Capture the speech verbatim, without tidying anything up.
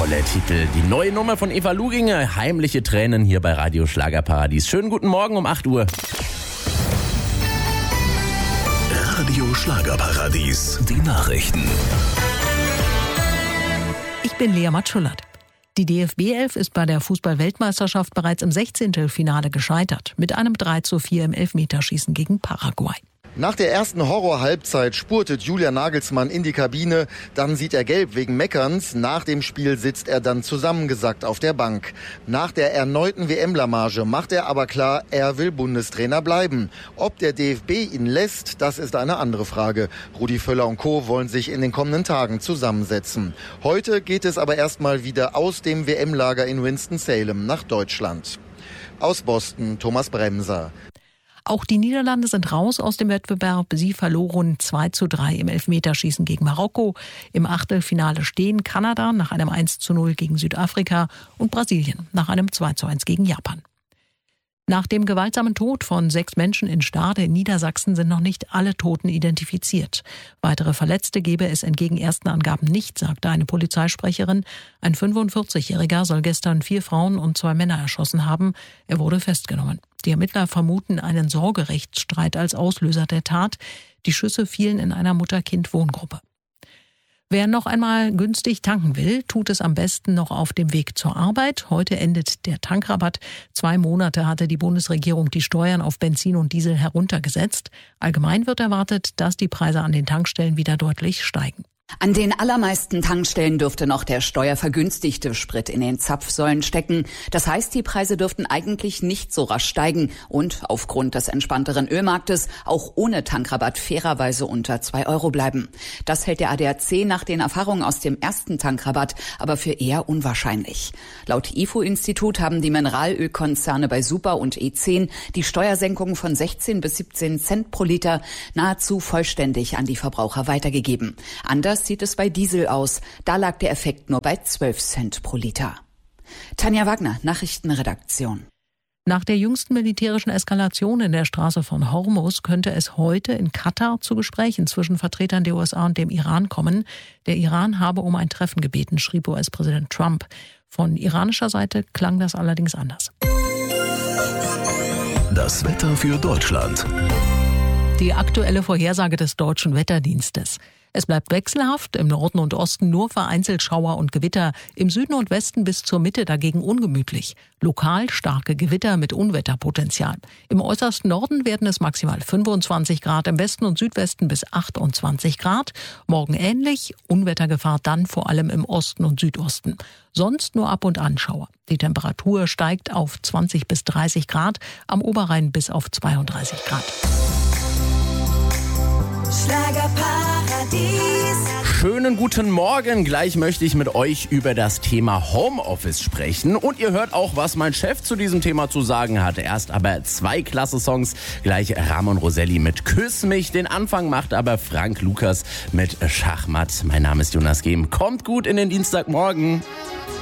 Toller Titel. Die neue Nummer von Eva Luginger, Heimliche Tränen hier bei Radio Schlagerparadies. Schönen guten Morgen um acht Uhr. Radio Schlagerparadies, die Nachrichten. Ich bin Lea Matschulat. Die D F B elf ist bei der Fußball-Weltmeisterschaft bereits im Sechzehntelfinale gescheitert. Mit einem drei zu vier im Elfmeterschießen gegen Paraguay. Nach der ersten Horror-Halbzeit spurtet Julian Nagelsmann in die Kabine. Dann sieht er gelb wegen Meckerns. Nach dem Spiel sitzt er dann zusammengesackt auf der Bank. Nach der erneuten W M-Blamage macht er aber klar, er will Bundestrainer bleiben. Ob der D F B ihn lässt, das ist eine andere Frage. Rudi Völler und Co. wollen sich in den kommenden Tagen zusammensetzen. Heute geht es aber erstmal wieder aus dem W M-Lager in Winston-Salem nach Deutschland. Aus Boston, Thomas Bremser. Auch die Niederlande sind raus aus dem Wettbewerb. Sie verloren zwei zu drei im Elfmeterschießen gegen Marokko. Im Achtelfinale stehen Kanada nach einem eins zu null gegen Südafrika und Brasilien nach einem zwei zu eins gegen Japan. Nach dem gewaltsamen Tod von sechs Menschen in Stade in Niedersachsen sind noch nicht alle Toten identifiziert. Weitere Verletzte gebe es entgegen ersten Angaben nicht, sagte eine Polizeisprecherin. Ein fünfundvierzigjähriger soll gestern vier Frauen und zwei Männer erschossen haben. Er wurde festgenommen. Die Ermittler vermuten einen Sorgerechtsstreit als Auslöser der Tat. Die Schüsse fielen in einer Mutter-Kind-Wohngruppe. Wer noch einmal günstig tanken will, tut es am besten noch auf dem Weg zur Arbeit. Heute endet der Tankrabatt. Zwei Monate hatte die Bundesregierung die Steuern auf Benzin und Diesel heruntergesetzt. Allgemein wird erwartet, dass die Preise an den Tankstellen wieder deutlich steigen. An den allermeisten Tankstellen dürfte noch der steuervergünstigte Sprit in den Zapfsäulen stecken. Das heißt, die Preise dürften eigentlich nicht so rasch steigen und aufgrund des entspannteren Ölmarktes auch ohne Tankrabatt fairerweise unter zwei Euro bleiben. Das hält der A D A C nach den Erfahrungen aus dem ersten Tankrabatt aber für eher unwahrscheinlich. Laut I F O-Institut haben die Mineralölkonzerne bei Super und E zehn die Steuersenkung von sechzehn bis siebzehn Cent pro Liter nahezu vollständig an die Verbraucher weitergegeben. Anders sieht es bei Diesel aus. Da lag der Effekt nur bei zwölf Cent pro Liter. Tanja Wagner, Nachrichtenredaktion. Nach der jüngsten militärischen Eskalation in der Straße von Hormuz könnte es heute in Katar zu Gesprächen zwischen Vertretern der U S A und dem Iran kommen. Der Iran habe um ein Treffen gebeten, schrieb U S-Präsident Trump. Von iranischer Seite klang das allerdings anders. Das Wetter für Deutschland. Die aktuelle Vorhersage des Deutschen Wetterdienstes. Es bleibt wechselhaft, im Norden und Osten nur vereinzelt Schauer und Gewitter, im Süden und Westen bis zur Mitte dagegen ungemütlich. Lokal starke Gewitter mit Unwetterpotenzial. Im äußersten Norden werden es maximal fünfundzwanzig Grad, im Westen und Südwesten bis achtundzwanzig Grad. Morgen ähnlich, Unwettergefahr dann vor allem im Osten und Südosten. Sonst nur ab und an Schauer. Die Temperatur steigt auf zwanzig bis dreißig Grad, am Oberrhein bis auf zweiunddreißig Grad. Schlagerparadies. Schönen guten Morgen. Gleich möchte ich mit euch über das Thema Homeoffice sprechen. Und ihr hört auch, was mein Chef zu diesem Thema zu sagen hat. Erst aber zwei klasse Songs. Gleich Ramon Roselli mit Küss mich. Den Anfang macht aber Frank Lukas mit Schachmatt. Mein Name ist Jonas Gehm. Kommt gut in den Dienstagmorgen.